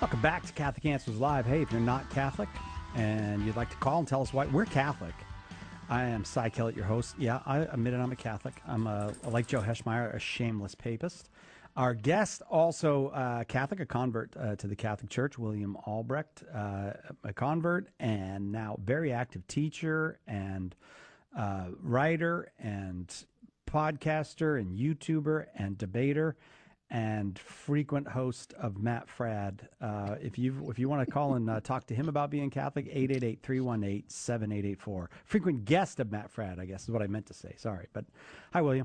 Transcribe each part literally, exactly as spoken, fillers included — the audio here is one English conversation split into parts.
Welcome back to Catholic Answers Live. Hey, if you're not Catholic and you'd like to call and tell us why, we're Catholic. I am Cy Kellett, your host. Yeah, I admit it, I'm a Catholic. I'm, a, like Joe Heschmeyer, a shameless papist. Our guest, also uh, Catholic, a convert uh, to the Catholic Church, William Albrecht, uh, a convert and now very active teacher and uh, writer and podcaster and YouTuber and debater and frequent host of Matt Fradd. Uh, if you if you want to call and uh, talk to him about being Catholic, eight eight eight, three one eight, seven eight eight four. Frequent guest of Matt Fradd, I guess is what I meant to say. Sorry. But hi, William.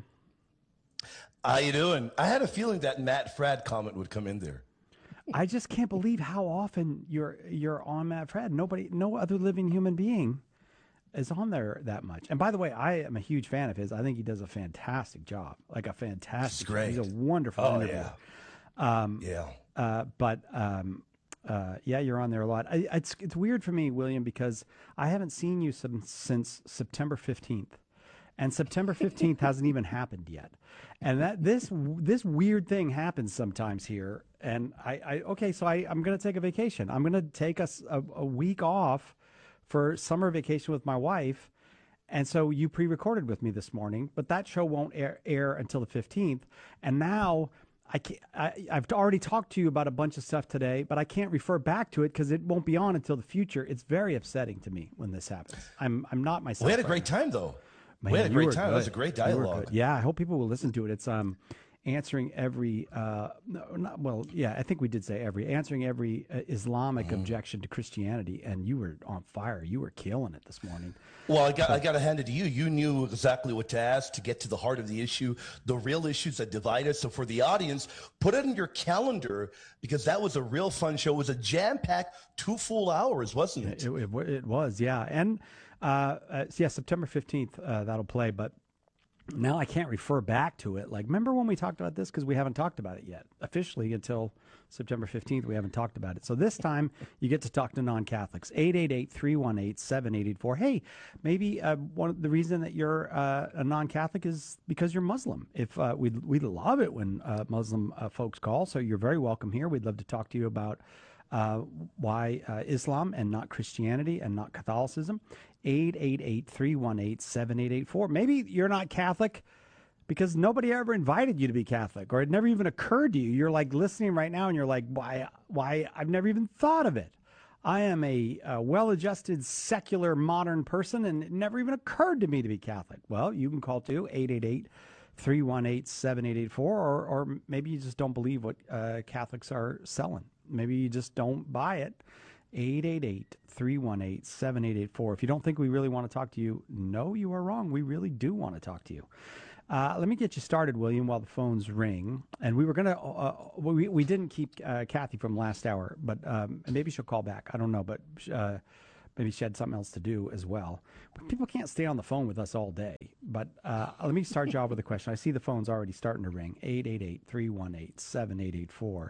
How you doing? I had a feeling that Matt Fradd comment would come in there. I just can't believe how often you're you're on Matt Fradd. Nobody, no other living human being is on there that much. And by the way, I am a huge fan of his. I think he does a fantastic job, like a fantastic. Great. Job. He's a wonderful oh, interviewer. Yeah. Um, yeah. Uh, but um, uh, yeah, you're on there a lot. I, it's it's weird for me, William, because I haven't seen you some, since September fifteenth, and September fifteenth hasn't even happened yet. And that this this weird thing happens sometimes here. And I, I okay, so I I'm gonna take a vacation. I'm gonna take us a, a week off for summer vacation with my wife. And so you pre-recorded with me this morning, but that show won't air, air until the fifteenth. And now I can't, I, I've already talked to you about a bunch of stuff today, but I can't refer back to it because it won't be on until the future. It's very upsetting to me when this happens. I'm I'm not myself. We had a right great now. time, though. Man, we had a you great were time. good. That was a great You were dialogue. good. Yeah, I hope people will listen to it. It's um answering every uh no, not well yeah I think we did say every answering every uh, Islamic Mm-hmm. objection to Christianity, and you were on fire. You were killing it this morning. Well, I got I got to hand it to you. You knew exactly what to ask to get to the heart of the issue, the real issues that divide us. So for the audience, put it in your calendar because that was a real fun show. It was a jam-packed two full hours, wasn't it? It, it, it was, yeah. And uh, uh yeah, September fifteenth uh, that'll play, but now I can't refer back to it. Like, remember when we talked about this? Because we haven't talked about it yet. Officially, until September fifteenth, we haven't talked about it. So this time, you get to talk to non-Catholics. eight eight eight, three one eight, seven eight eight four. Hey, maybe uh, one of the reason that you're uh, a non-Catholic is because you're Muslim. If uh, we'd, we'd love it when uh, Muslim uh, folks call, so you're very welcome here. We'd love to talk to you about uh, why uh, Islam and not Christianity and not Catholicism. eight eight eight, three one eight, seven eight eight four. Maybe you're not Catholic because nobody ever invited you to be Catholic, or it never even occurred to you. You're like listening right now and you're like, why, why, I've never even thought of it. I am a, a well-adjusted, secular, modern person, and it never even occurred to me to be Catholic. Well, you can call too, eight eight eight, three one eight, seven eight eight four, or, or maybe you just don't believe what uh, Catholics are selling. Maybe you just don't buy it. eight eight eight, three one eight, seven eight eight four. If you don't think we really want to talk to you, no, you are wrong. We really do want to talk to you. Uh, let me get you started, William, while the phones ring. And we were going to, uh, we, we didn't keep uh, Kathy from last hour, but um, maybe she'll call back. I don't know, but uh, maybe she had something else to do as well. People can't stay on the phone with us all day. But uh, let me start you off with a question. I see the phone's already starting to ring. eight eight eight, three one eight, seven eight eight four.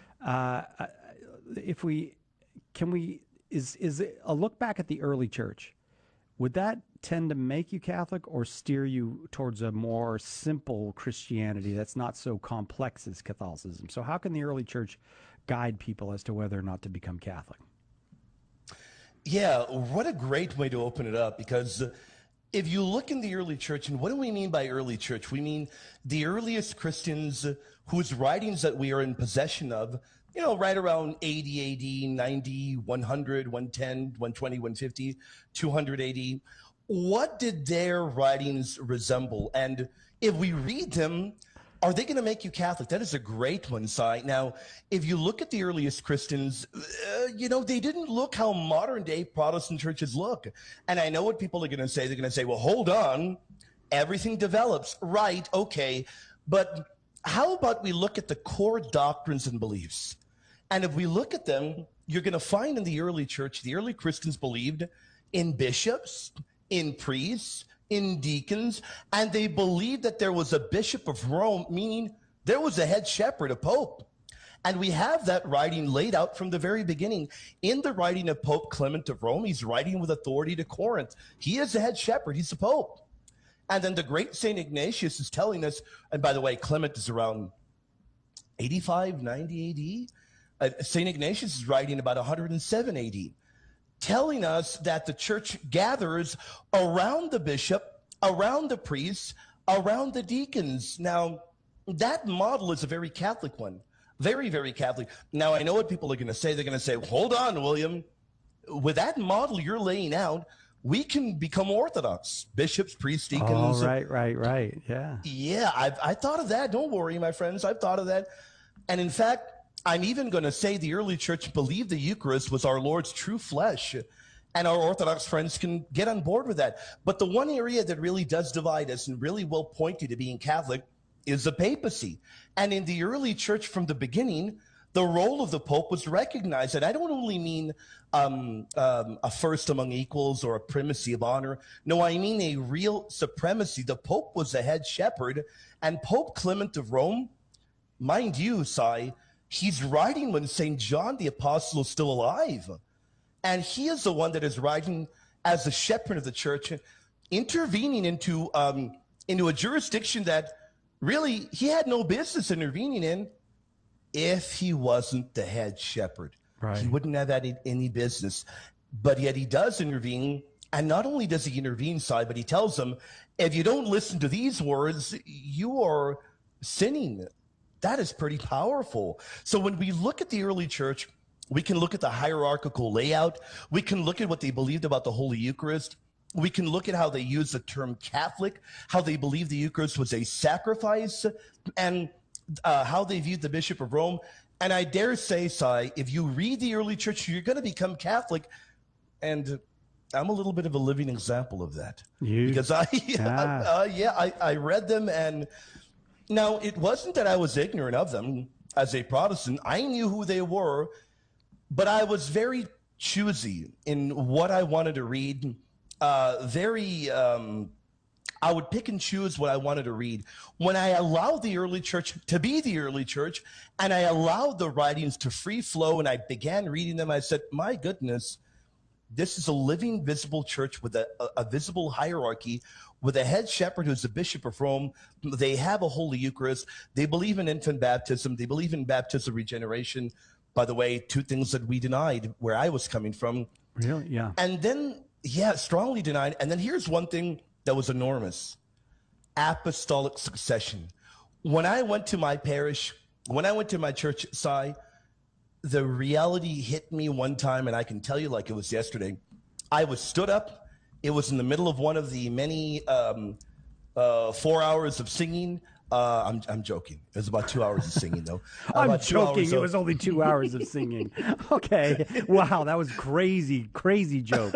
Uh, if we, can we, is is it a look back at the early church? Would that tend to make you Catholic or steer you towards a more simple Christianity that's not so complex as Catholicism? So how can the early church guide people as to whether or not to become Catholic? Yeah, what a great way to open it up, because if you look in the early church, and what do we mean by early church? We mean the earliest Christians whose writings that we are in possession of, you know, right around eighty A D, ninety, one hundred, one ten, one twenty, one fifty, two hundred A D. What did their writings resemble? And if we read them, are they going to make you Catholic? That is a great one, Si. Now, if you look at the earliest Christians, uh, you know, they didn't look how modern day Protestant churches look. And I know what people are going to say. They're going to say, well, hold on. Everything develops. Right. Okay. But how about we look at the core doctrines and beliefs? And if we look at them, you're going to find in the early church, the early Christians believed in bishops, in priests, in deacons, and they believed that there was a bishop of Rome, meaning there was a head shepherd, a pope. And we have that writing laid out from the very beginning. In the writing of Pope Clement of Rome, he's writing with authority to Corinth. He is the head shepherd. He's the pope. And then the great Saint Ignatius is telling us, and by the way, Clement is around eighty-five, ninety A D. Uh, Saint Ignatius is writing about one hundred seven A D, telling us that the church gathers around the bishop, around the priests, around the deacons. Now, that model is a very Catholic one. Very, very Catholic. Now, I know what people are going to say. They're going to say, hold on, William. With that model you're laying out, we can become Orthodox. Bishops, priests, deacons. Oh, right, right, right. Yeah. Yeah, I've I thought of that. Don't worry, my friends. I've thought of that. And in fact, I'm even going to say the early church believed the Eucharist was our Lord's true flesh. And our Orthodox friends can get on board with that. But the one area that really does divide us and really will point you to being Catholic is the papacy. And in the early church from the beginning, the role of the Pope was recognized. And I don't only mean um, um, a first among equals or a primacy of honor. No, I mean a real supremacy. The Pope was the head shepherd. And Pope Clement of Rome, mind you, Sai, he's writing when Saint John the Apostle is still alive. And he is the one that is writing as the shepherd of the church, intervening into, um, into a jurisdiction that really he had no business intervening in if he wasn't the head shepherd. Right. He wouldn't have had any business. But yet he does intervene. And not only does he intervene, Sai, but he tells them, if you don't listen to these words, you are sinning. That is pretty powerful. So when we look at the early church, we can look at the hierarchical layout. We can look at what they believed about the Holy Eucharist. We can look at how they use the term Catholic, how they believed the Eucharist was a sacrifice, and uh, how they viewed the Bishop of Rome. And I dare say, Sai, if you read the early church, you're going to become Catholic. And I'm a little bit of a living example of that. You? Because I, Ah. uh, yeah, I, I read them. And now it wasn't that I was ignorant of them as a Protestant. I knew who they were, but I was very choosy in what I wanted to read. Uh, very, um, I would pick and choose what I wanted to read. When I allowed the early church to be the early church, and I allowed the writings to free flow, and I began reading them, I said, my goodness, this is a living, visible church with a, a, a visible hierarchy, with a head shepherd who's the Bishop of Rome. They have a Holy Eucharist. They believe in infant baptism. They believe in baptism regeneration. By the way, two things that we denied where I was coming from. Really? Yeah. And then, yeah, strongly denied. And then here's one thing that was enormous: apostolic succession. When I went to my parish, when I went to my church, Sai, the reality hit me one time, and I can tell you like it was yesterday. I was stood up. It was in the middle of one of the many um, uh, four hours of singing. Uh, I'm I'm joking. It was about two hours of singing, though. I'm About two joking. hours It of- was only two hours of singing. Okay. Wow, that was crazy, crazy joke.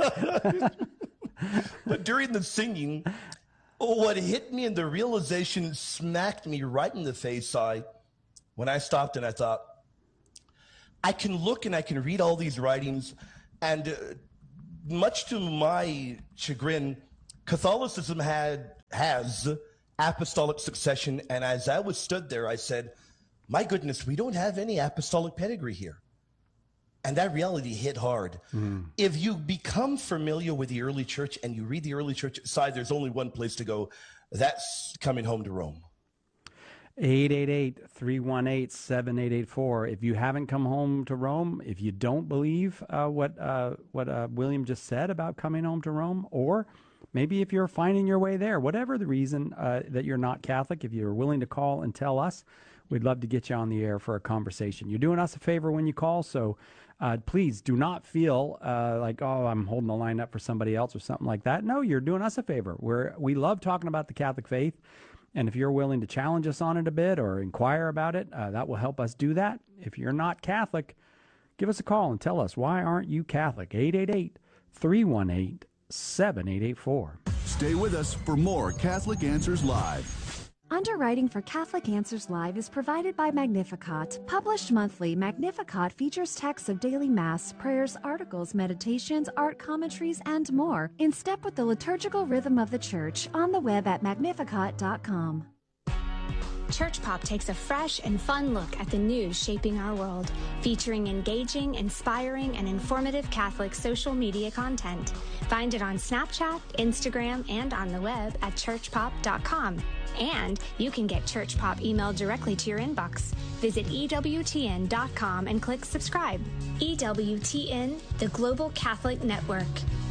But during the singing, what hit me and the realization smacked me right in the face, I, when I stopped and I thought, I can look and I can read all these writings, and uh, much to my chagrin, Catholicism had has apostolic succession. And as I was stood there, I said, my goodness, we don't have any apostolic pedigree here. And that reality hit hard. Mm. If you become familiar with the early church and you read the early church side, there's only one place to go. That's Coming Home to Rome. eight eight eight, three one eight, seven eight eight four. If you haven't come home to Rome, if you don't believe uh, what uh, what uh, William just said about coming home to Rome, or maybe if you're finding your way there, whatever the reason uh, that you're not Catholic, if you're willing to call and tell us, we'd love to get you on the air for a conversation. You're doing us a favor when you call, so uh, please do not feel uh, like, oh, I'm holding the line up for somebody else or something like that. No, you're doing us a favor. We're, we love talking about the Catholic faith, and if you're willing to challenge us on it a bit or inquire about it, uh, that will help us do that. If you're not Catholic, give us a call and tell us, why aren't you Catholic? eight eight eight, three one eight, seven eight eight four. Stay with us for more Catholic Answers Live. Underwriting for Catholic Answers Live is provided by Magnificat. Published monthly, Magnificat features texts of daily Mass, prayers, articles, meditations, art commentaries, and more, in step with the liturgical rhythm of the Church, on the web at magnificat dot com. Church Pop takes a fresh and fun look at the news shaping our world, featuring engaging, inspiring, and informative Catholic social media content. Find it on Snapchat, Instagram, and on the web at church pop dot com. And you can get Church Pop emailed directly to your inbox. Visit E W T N dot com and click subscribe. E W T N, the Global Catholic Network.